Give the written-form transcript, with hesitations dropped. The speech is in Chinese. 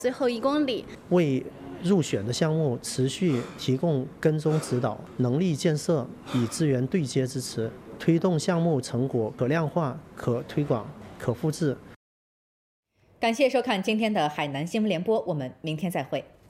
最后1公里， 为入选的项目持续提供跟踪指导、能力建设与资源对接支持，推动项目成果可量化、可推广、可复制。 感谢收看今天的海南新闻联播，我们明天再会。